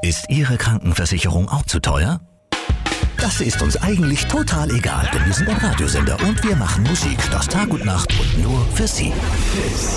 Ist Ihre Krankenversicherung auch zu teuer? Das ist uns eigentlich total egal, denn wir sind ein Radiosender und wir machen Musik, das Tag und Nacht und nur für Sie.